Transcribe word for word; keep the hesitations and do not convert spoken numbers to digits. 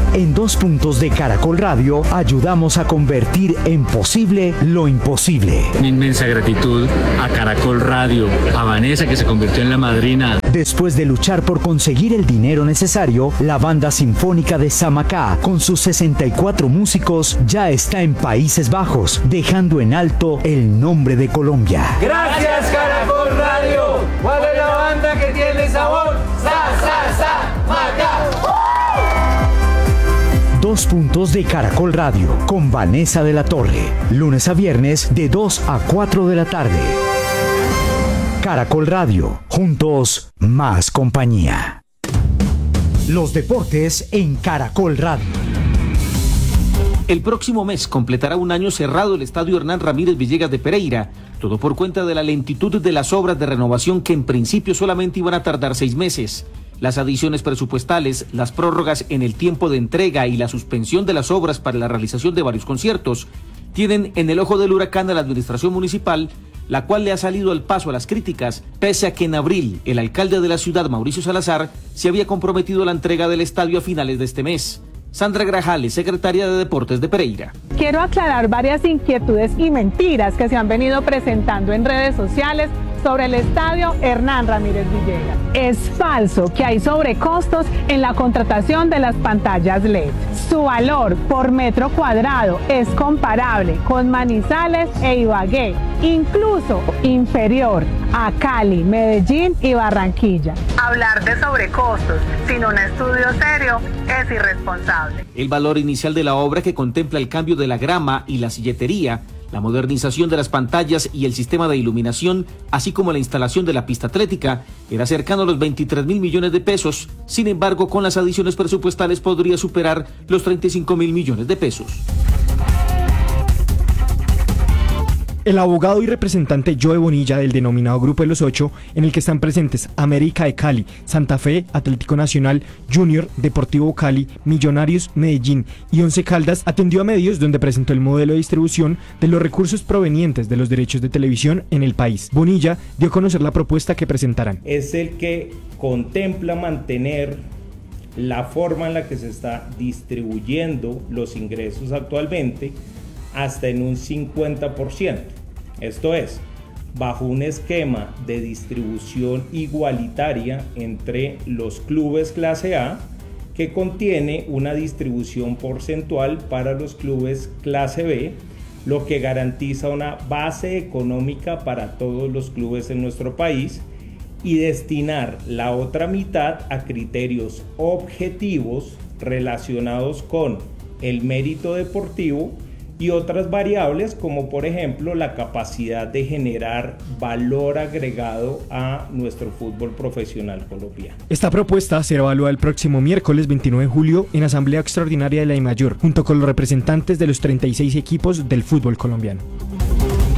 En Dos Puntos de Caracol Radio ayudamos a convertir en posible lo imposible. Una inmensa gratitud a Caracol Radio, a Vanessa que se convirtió en la madrina. Después de luchar por conseguir el dinero necesario, la Banda Sinfónica de Samacá, con sus sesenta y cuatro músicos, ya está en Países Bajos, dejando en alto el nombre de Colombia. Gracias, Caracol Radio. ¿Cuál es la banda que tiene sabor? ¡Sa, sa, sa, Macá! Dos Puntos de Caracol Radio, con Vanessa de la Torre, lunes a viernes de dos a cuatro de la tarde. Caracol Radio, juntos, más compañía. Los deportes en Caracol Radio. El próximo mes completará un año cerrado el estadio Hernán Ramírez Villegas de Pereira, todo por cuenta de la lentitud de las obras de renovación que en principio solamente iban a tardar seis meses. Las adiciones presupuestales, las prórrogas en el tiempo de entrega y la suspensión de las obras para la realización de varios conciertos tienen en el ojo del huracán a la administración municipal, la cual le ha salido al paso a las críticas, pese a que en abril el alcalde de la ciudad, Mauricio Salazar, se había comprometido a la entrega del estadio a finales de este mes. Sandra Grajales, secretaria de Deportes de Pereira. Quiero aclarar varias inquietudes y mentiras que se han venido presentando en redes sociales sobre el estadio Hernán Ramírez Villegas. Es falso que hay sobrecostos en la contratación de las pantallas L E D. Su valor por metro cuadrado es comparable con Manizales e Ibagué, incluso inferior a Cali, Medellín y Barranquilla. Hablar de sobrecostos sin un estudio serio es irresponsable. El valor inicial de la obra, que contempla el cambio de la grama y la silletería, la modernización de las pantallas y el sistema de iluminación, así como la instalación de la pista atlética, era cercano a los veintitrés mil millones de pesos. Sin embargo, con las adiciones presupuestales podría superar los treinta y cinco mil millones de pesos. El abogado y representante Joe Bonilla del denominado Grupo de los Ocho, en el que están presentes América de Cali, Santa Fe, Atlético Nacional, Junior, Deportivo Cali, Millonarios, Medellín y Once Caldas, atendió a medios donde presentó el modelo de distribución de los recursos provenientes de los derechos de televisión en el país. Bonilla dio a conocer la propuesta que presentarán. Es el que contempla mantener la forma en la que se está distribuyendo los ingresos actualmente hasta en un cincuenta por ciento. Esto es, bajo un esquema de distribución igualitaria entre los clubes clase A, que contiene una distribución porcentual para los clubes clase B, lo que garantiza una base económica para todos los clubes en nuestro país, y destinar la otra mitad a criterios objetivos relacionados con el mérito deportivo y otras variables, como por ejemplo la capacidad de generar valor agregado a nuestro fútbol profesional colombiano. Esta propuesta será evaluada el próximo miércoles veintinueve de julio en Asamblea Extraordinaria de la DIMAYOR, junto con los representantes de los treinta y seis equipos del fútbol colombiano.